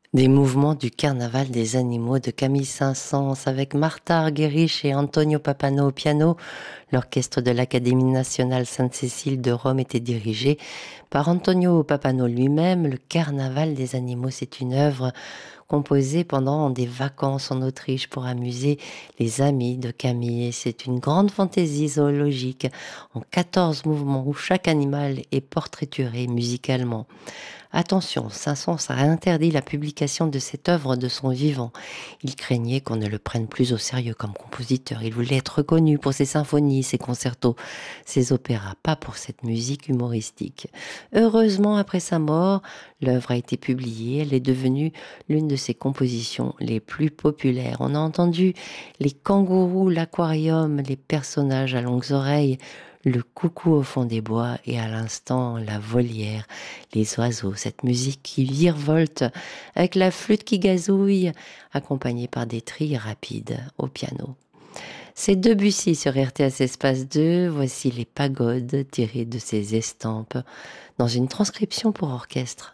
Des mouvements du Carnaval des animaux de Camille Saint-Saëns avec Martha Argerich et Antonio Papano au piano. L'orchestre de l'Académie nationale Sainte-Cécile de Rome était dirigé par Antonio Papano lui-même. Le Carnaval des animaux, c'est une œuvre composée pendant des vacances en Autriche pour amuser les amis de Camille. C'est une grande fantaisie zoologique en 14 mouvements où chaque animal est portraituré musicalement. Attention, Saint-Saëns a interdit la publication de cette œuvre de son vivant. Il craignait qu'on ne le prenne plus au sérieux comme compositeur. Il voulait être reconnu pour ses symphonies, ses concertos, ses opéras, pas pour cette musique humoristique. Heureusement, après sa mort, l'œuvre a été publiée. Elle est devenue l'une de ses compositions les plus populaires. On a entendu les kangourous, l'aquarium, les personnages à longues oreilles, le coucou au fond des bois et à l'instant la volière, les oiseaux, cette musique qui virevolte avec la flûte qui gazouille, accompagnée par des trilles rapides au piano. C'est Debussy sur RTS Espace 2, voici les pagodes tirées de ses estampes dans une transcription pour orchestre.